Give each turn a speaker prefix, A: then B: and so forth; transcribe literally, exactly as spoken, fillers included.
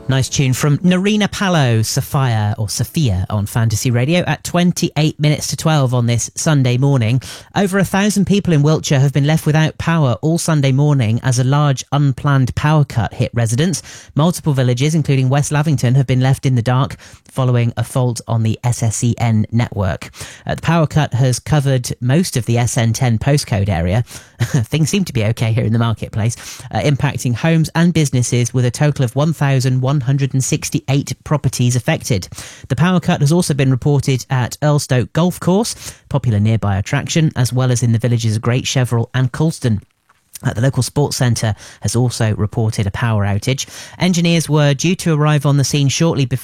A: Nice tune from Narina Palo, Sophia or Sophia on Fantasy Radio at twenty-eight minutes to twelve on this Sunday morning. Over a thousand people in Wiltshire have been left without power all Sunday morning as a large unplanned power cut hit residents. Multiple villages, including West Lavington, have been left in the dark following a fault on the S S E N network. Uh, the power cut has covered most of the S N ten postcode area. Things seem to be okay here in the marketplace, uh, impacting homes and businesses with a total of one thousand one hundred sixty-eight properties affected. The power cut has also been reported at Earlstoke Golf Course, popular nearby attraction, as well as in the villages of Great Cheverel and Coulston. Uh, the local sports centre has also reported a power outage. Engineers were due to arrive on the scene shortly before